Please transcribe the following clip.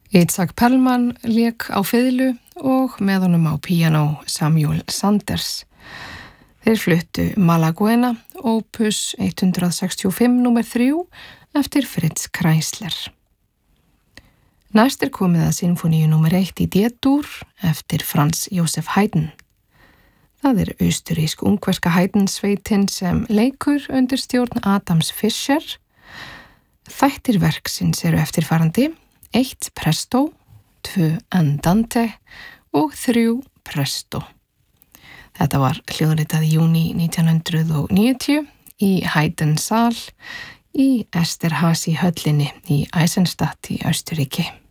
Itzhak Perlman lék á fiðlu og með honum á píanó Samuel Sanders. Þeir fluttu Malaguena, opus 165 nr. 3 eftir Fritz Kreisler. Næst komið að sinfoníu nr. 1 í D-dúr eftir Franz Josef Haydn. Það austurísk-ungverska Haydn-sveitin sem leikur undir stjórn Adams Fischer. Þættir verksins eftirfarandi: 1 presto, 2 andante og 3 presto. Þetta var hljóðritað í júní 1990 í Haydn-sal í Esterházy höllinni í Eisenstadt í Austurríki.